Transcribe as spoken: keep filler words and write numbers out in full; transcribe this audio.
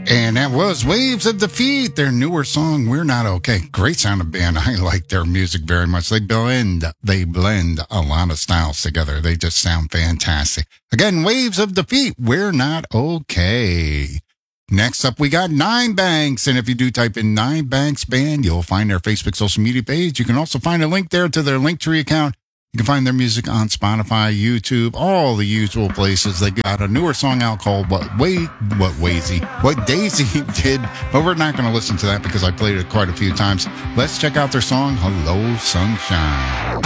And that was Waves of Defeat, their newer song, We're Not Okay. Great sounding band. I like their music very much. They blend, they blend a lot of styles together. They just sound fantastic. Again, Waves of Defeat, We're Not Okay. Next up, we got Nine Banks. And if you do type in Nine Banks Band, you'll find their Facebook social media page. You can also find a link there to their Linktree account. You can find their music on Spotify, YouTube, all the usual places. They got a newer song out called What Wait, What Wazy, What Daisy Did, but we're not going to listen to that because I played it quite a few times. Let's check out their song, Hello Sunshine.